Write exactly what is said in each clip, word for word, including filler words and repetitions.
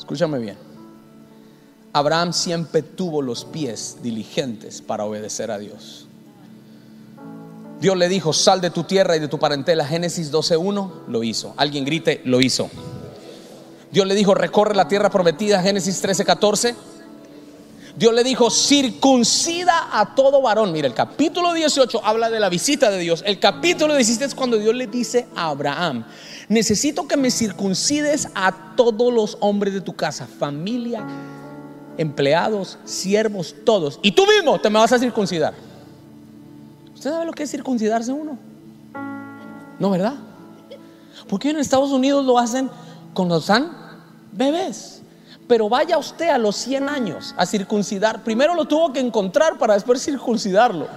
Escúchame bien. Abraham siempre tuvo los pies diligentes para obedecer a Dios. Dios le dijo: sal de tu tierra y de tu parentela. Génesis doce uno, lo hizo. Alguien grite: lo hizo. Dios le dijo: recorre la tierra prometida. Génesis trece catorce. Dios le dijo: circuncida a todo varón. Mira, el capítulo dieciocho habla de la visita de Dios. El capítulo diecisiete es cuando Dios le dice a Abraham: necesito que me circuncides a todos los hombres de tu casa, familia, empleados, siervos, todos. Y tú mismo te me vas a circuncidar. ¿Usted sabe lo que es circuncidarse uno? No, ¿verdad? Porque en Estados Unidos lo hacen cuando están bebés. Pero vaya usted a los cien años a circuncidar. Primero lo tuvo que encontrar para después circuncidarlo.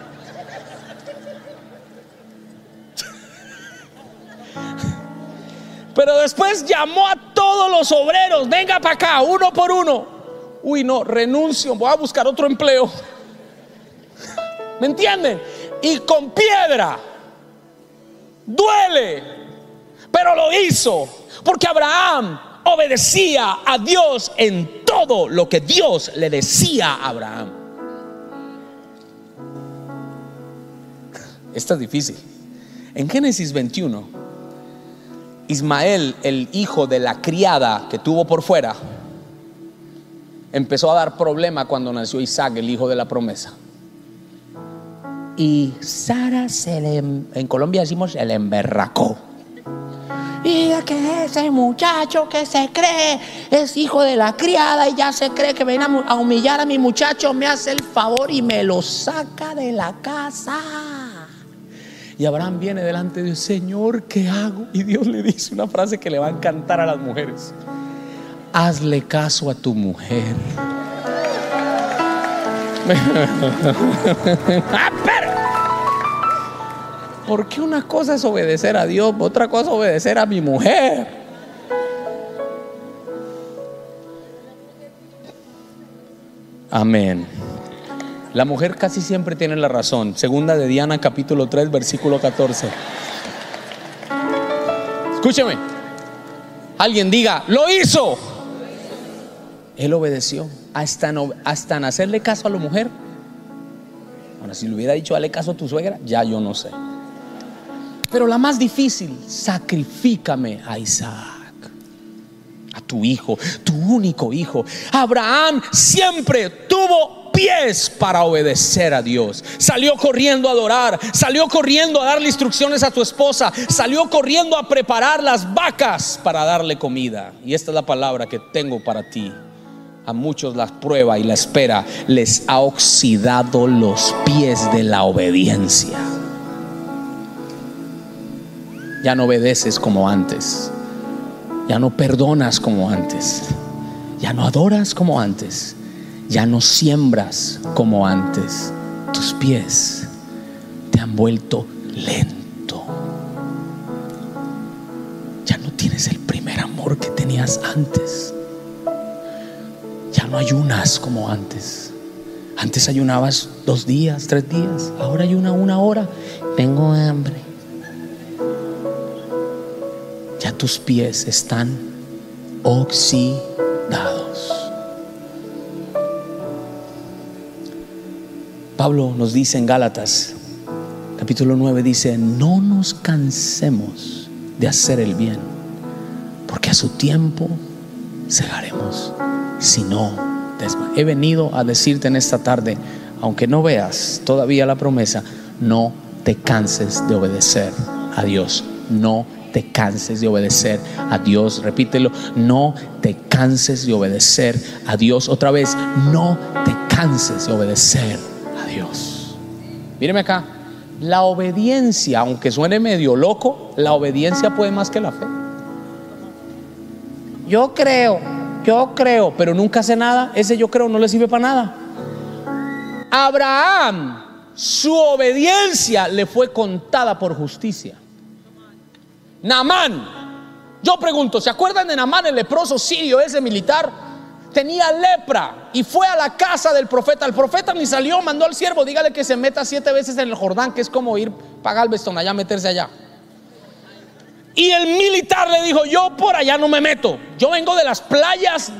Pero después llamó a todos los obreros: venga para acá, uno por uno. Uy, no, renuncio, voy a buscar otro empleo. ¿Me entienden? Y con piedra. Duele, pero lo hizo porque Abraham obedecía a Dios en todo lo que Dios le decía a Abraham. Esto es difícil. En Génesis veintiuno, Ismael, el hijo de la criada que tuvo por fuera, empezó a dar problema cuando nació Isaac, el hijo de la promesa. Y Sara se le, en Colombia decimos, se le emberracó. Y que ese muchacho que se cree es hijo de la criada y ya se cree que viene a humillar a mi muchacho, me hace el favor y me lo saca de la casa. Y Abraham viene delante de Dios: Señor, ¿qué hago? Y Dios le dice una frase que le va a encantar a las mujeres: hazle caso a tu mujer. Porque una cosa es obedecer a Dios, otra cosa es obedecer a mi mujer. Amén. La mujer casi siempre tiene la razón. Segunda de Diana, capítulo tres, versículo catorce. Escúcheme. Alguien diga: lo hizo. Él obedeció hasta, no, hasta en hacerle caso a la mujer. Ahora, si le hubiera dicho: dale caso a tu suegra, ya yo no sé. Pero la más difícil: sacrifícame a Isaac, a tu hijo, tu único hijo. Abraham siempre tuvo pies para obedecer a Dios. Salió corriendo a adorar, salió corriendo a darle instrucciones a tu esposa, salió corriendo a preparar las vacas para darle comida. Y esta es la palabra que tengo para ti. A muchos la prueba y la espera les ha oxidado los pies de la obediencia. Ya no obedeces como antes, ya no perdonas como antes, ya no adoras como antes, ya no siembras como antes. Tus pies te han vuelto lento. Ya no tienes el primer amor que tenías antes. Ya no ayunas como antes. Antes ayunabas dos días, tres días. Ahora ayuna una hora. Tengo hambre. Ya tus pies están oxidados. Pablo nos dice en Gálatas capítulo nueve, dice: no nos cansemos de hacer el bien, porque a su tiempo segaremos si no desmayamos. He venido a decirte en esta tarde, aunque no veas todavía la promesa, no te canses de obedecer a Dios. No te canses de obedecer a Dios. Repítelo: no te canses de obedecer a Dios. Otra vez: no te canses de obedecer a Dios. Míreme acá. La obediencia, aunque suene medio loco, la obediencia puede más que la fe. Yo creo, yo creo, pero nunca hace nada. Ese yo creo no le sirve para nada. Abraham, su obediencia le fue contada por justicia. Naamán, yo pregunto, ¿se acuerdan de Naamán, el leproso sirio, ese militar? Tenía lepra y fue a la casa del profeta. El profeta ni salió, mandó al siervo: dígale que se meta siete veces en el Jordán, que es como ir para Galveston, allá meterse allá. Y el militar le dijo: yo por allá no me meto, yo vengo de las playas